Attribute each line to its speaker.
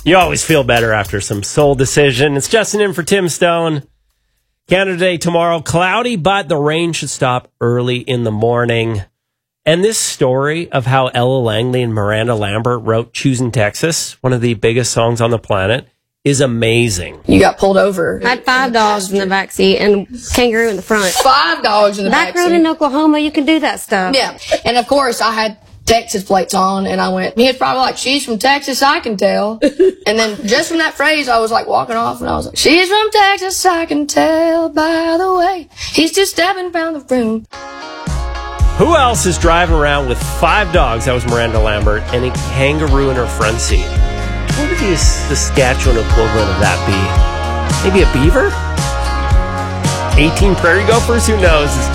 Speaker 1: You always feel better after some Soul Decision. It's Justin in for Tim Stone. Canada Day tomorrow, cloudy, but the rain should stop early in the morning. And this story of how Ella Langley and Miranda Lambert wrote Choosing Texas, one of the biggest songs on the planet, is amazing.
Speaker 2: You got pulled over.
Speaker 3: I had 5 dogs in the back seat and kangaroo in the front.
Speaker 2: 5 dogs in the back seat.
Speaker 3: Back road in Oklahoma, you can do that stuff.
Speaker 2: Yeah. And of course, I had Texas plates on, and I went, he was probably like, she's from Texas, I can tell. And then just from that phrase, I was like walking off, and I was like, she's from Texas, I can tell by the way he's just stepping down the room.
Speaker 1: Who else is driving around with 5 dogs? That was Miranda Lambert, and a kangaroo in her front seat. What would the Saskatchewan equivalent of that be? Maybe a beaver? 18 prairie gophers? Who knows? It's